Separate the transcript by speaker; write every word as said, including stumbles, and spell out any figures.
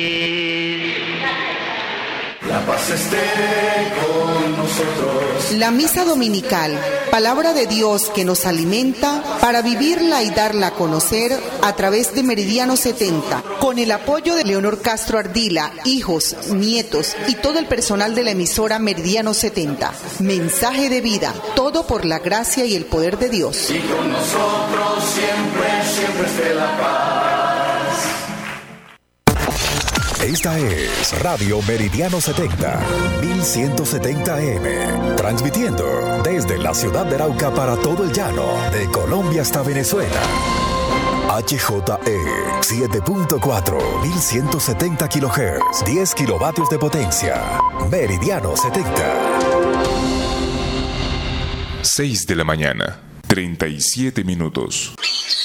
Speaker 1: La paz esté con nosotros.
Speaker 2: La misa dominical, palabra de Dios que nos alimenta para vivirla y darla a conocer a través de Meridiano setenta, con el apoyo de Leonor Castro Ardila, hijos, nietos y todo el personal de la emisora Meridiano setenta. Mensaje de vida, todo por la gracia y el poder de Dios.
Speaker 1: Y con nosotros siempre, siempre esté la paz.
Speaker 3: Esta es Radio Meridiano setenta, mil ciento setenta A M, transmitiendo desde la ciudad de Arauca para todo el llano, de Colombia hasta Venezuela. H J E siete punto cuatro, mil ciento setenta kilohertz, diez kilovatios de potencia. Meridiano setenta.
Speaker 4: seis de la mañana, treinta y siete minutos.